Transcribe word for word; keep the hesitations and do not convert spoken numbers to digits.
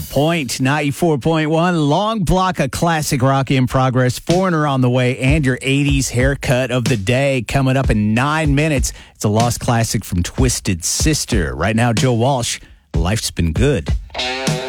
Point ninety-four point one. Long block of classic rock in progress. Foreigner on the way, and your eighties haircut of the day coming up in nine minutes. It's a lost classic from Twisted Sister. Right now, Joe Walsh, Life's Been Good.